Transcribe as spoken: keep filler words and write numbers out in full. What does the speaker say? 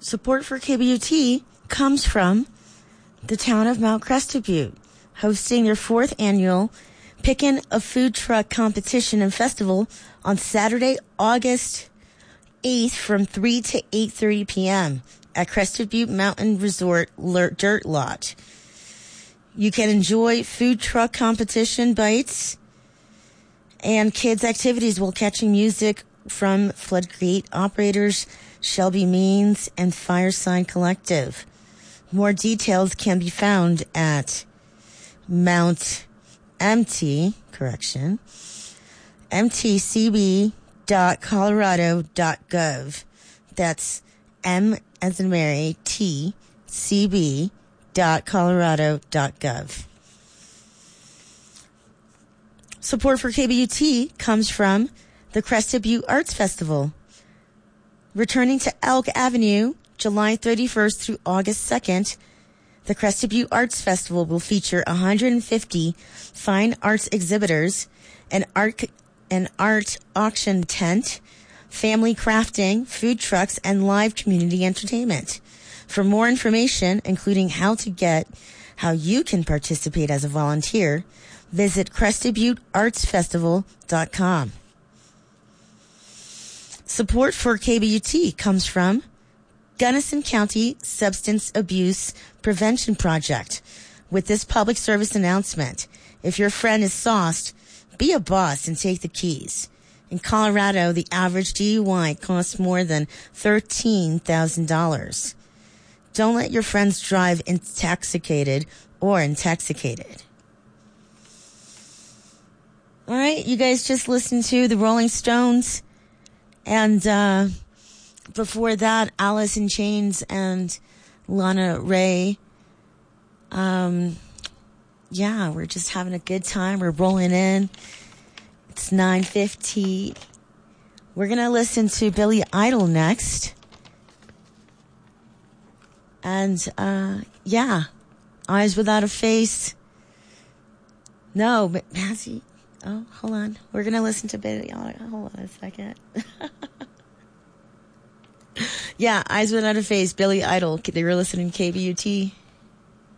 Support for K B U T comes from the town of Mount Crested Butte, hosting their fourth annual Pickin' a Food Truck Competition and Festival on Saturday, August eighth from three to eight thirty p.m. at Crested Butte Mountain Resort Dirt Lot. You can enjoy food truck competition bites and kids' activities while catching music from Floodgate operators Shelby Means and Fireside Collective. More details can be found at Mount MT, correction, m t c b dot colorado dot gov. That's M as in Mary, T, C B dot colorado dot gov. Support for K B U T comes from the Crested Butte Arts Festival. Returning to Elk Avenue, July thirty-first through August second, the Crested Butte Arts Festival will feature one hundred fifty fine arts exhibitors, an art, an art auction tent, family crafting, food trucks, and live community entertainment. For more information, including how to get, how you can participate as a volunteer, visit crested butte arts festival dot com. Support for K B U T comes from Gunnison County Substance Abuse Prevention Project. With this public service announcement, if your friend is sauced, be a boss and take the keys. In Colorado, the average D U I costs more than thirteen thousand dollars. Don't let your friends drive intoxicated or intoxicated. All right, you guys just listened to the Rolling Stones. And uh, before that, Alice in Chains and Lana Ray. Um, yeah, we're just having a good time. We're rolling in. It's nine fifty. We're going to listen to Billy Idol next. And, uh, yeah, Eyes Without a Face. No, but Massey. Oh, hold on. We're going to listen to Billy. Hold on a second. Yeah, Eyes Without a Face, Billy Idol. They were listening to K B U T.